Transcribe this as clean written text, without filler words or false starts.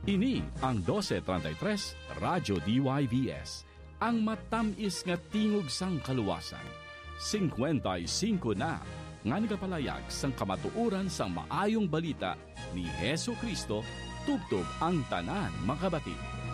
Ini ang 1233 Radyo DYVS, ang matamis nga tingog sang kaluwasan. 55 na nga nagapalayag sang kamatuoran sang maayong balita ni Hesu Kristo tubtob ang tanan makabati.